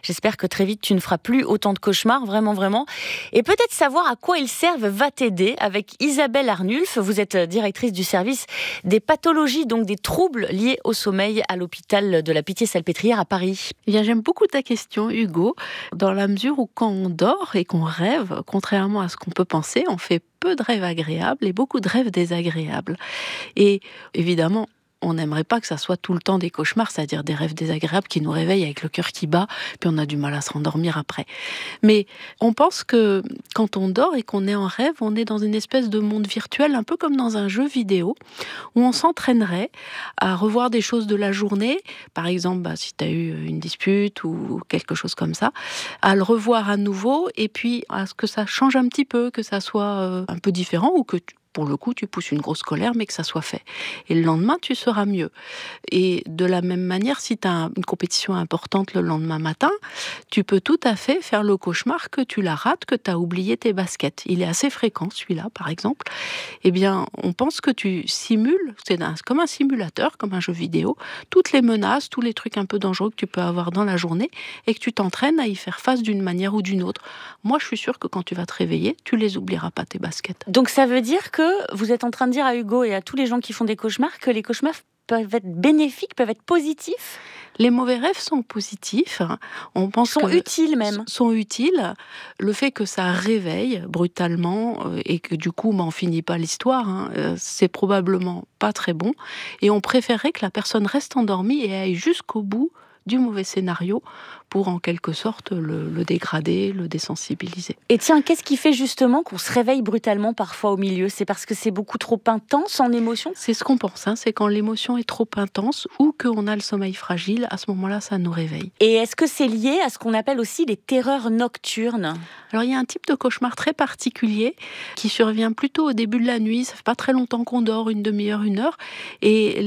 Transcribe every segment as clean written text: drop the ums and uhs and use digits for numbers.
J'espère que très vite tu ne feras plus autant de cauchemars, vraiment, vraiment. Et peut-être savoir à quoi ils servent va t'aider avec Isabelle Arnulf. Vous êtes directrice du service des pathologies, donc des troubles liés au sommeil à l'hôpital de la Pitié-Salpêtrière à Paris. Eh bien, j'aime beaucoup ta question, Hugo, dans la mesure où quand on dort et qu'on rêve, contrairement à ce qu'on peut penser, on fait peu de rêves agréables et beaucoup de rêves désagréables. Et évidemment, on n'aimerait pas que ça soit tout le temps des cauchemars, c'est-à-dire des rêves désagréables qui nous réveillent avec le cœur qui bat, puis on a du mal à se rendormir après. Mais on pense que quand on dort et qu'on est en rêve, on est dans une espèce de monde virtuel, un peu comme dans un jeu vidéo, où on s'entraînerait à revoir des choses de la journée, par exemple si tu as eu une dispute ou quelque chose comme ça, à le revoir à nouveau, et puis à ce que ça change un petit peu, que ça soit un peu différent, ou que pour le coup, tu pousses une grosse colère, mais que ça soit fait. Et le lendemain, tu seras mieux. Et de la même manière, si tu as une compétition importante le lendemain matin, tu peux tout à fait faire le cauchemar que tu la rates, que tu as oublié tes baskets. Il est assez fréquent, celui-là, par exemple. Eh bien, on pense que tu simules, comme un simulateur, comme un jeu vidéo, toutes les menaces, tous les trucs un peu dangereux que tu peux avoir dans la journée, et que tu t'entraînes à y faire face d'une manière ou d'une autre. Moi, je suis sûre que quand tu vas te réveiller, tu les oublieras pas, tes baskets. Donc ça veut dire que vous êtes en train de dire à Hugo et à tous les gens qui font des cauchemars que les cauchemars peuvent être bénéfiques, peuvent être positifs? Les mauvais rêves sont positifs. On pense sont utiles même. Sont utiles. Le fait que ça réveille brutalement et que du coup, on finit pas l'histoire, c'est probablement pas très bon. Et on préférerait que la personne reste endormie et aille jusqu'au bout du mauvais scénario pour en quelque sorte le dégrader, le désensibiliser. Et tiens, qu'est-ce qui fait justement qu'on se réveille brutalement parfois au milieu? C'est parce que c'est beaucoup trop intense en émotion? C'est ce qu'on pense, c'est quand l'émotion est trop intense ou qu'on a le sommeil fragile, à ce moment-là, ça nous réveille. Et est-ce que c'est lié à ce qu'on appelle aussi les terreurs nocturnes? Alors il y a un type de cauchemar très particulier qui survient plutôt au début de la nuit, ça fait pas très longtemps qu'on dort, une demi-heure, une heure, et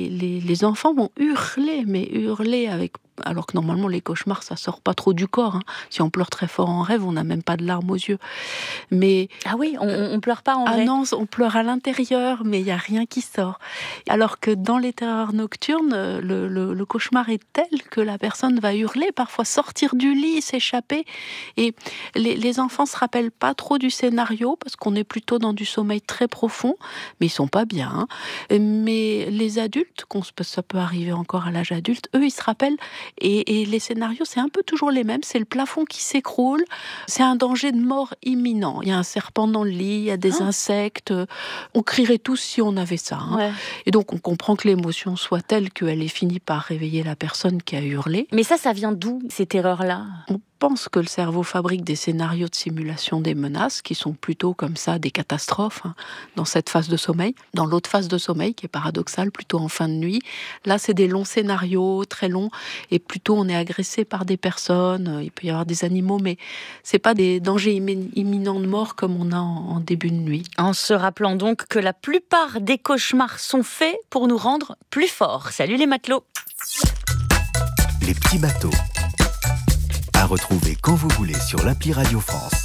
les enfants vont hurler alors que normalement les cauchemars ça sort pas trop du corps. Si on pleure très fort en rêve, on n'a même pas de larmes aux yeux. Mais ah oui, on pleure pas en vrai. Ah non, on pleure à l'intérieur, mais il y a rien qui sort. Alors que dans les terreurs nocturnes, le cauchemar est tel que la personne va hurler, parfois sortir du lit, s'échapper. Et les enfants se rappellent pas trop du scénario parce qu'on est plutôt dans du sommeil très profond, mais ils sont pas bien. Mais les adultes, ça peut arriver encore à l'âge adulte, eux ils se rappellent. Et les scénarios, c'est un peu toujours les mêmes. C'est le plafond qui s'écroule. C'est un danger de mort imminent. Il y a un serpent dans le lit, il y a des insectes. On crierait tous si on avait ça. Ouais. Et donc, on comprend que l'émotion soit telle qu'elle ait fini par réveiller la personne qui a hurlé. Mais ça vient d'où, ces terreurs-là ? On pense que le cerveau fabrique des scénarios de simulation des menaces qui sont plutôt comme ça des catastrophes dans cette phase de sommeil. Dans l'autre phase de sommeil qui est paradoxale, plutôt en fin de nuit, là c'est des longs scénarios, très longs, et plutôt on est agressé par des personnes, il peut y avoir des animaux, mais c'est pas des dangers imminents de mort comme on a en début de nuit. En se rappelant donc que la plupart des cauchemars sont faits pour nous rendre plus forts. Salut les matelots. Les petits bateaux. À retrouver quand vous voulez sur l'appli Radio France.